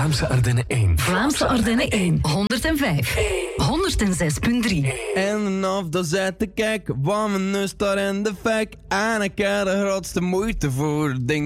Vlaamse Ardennen 1. Vlaamse Ardennen 1, 105, 106.3. En of dat zit te kijken, wat mijn neus daar in de fik. En ik heb de grootste moeite voor ding.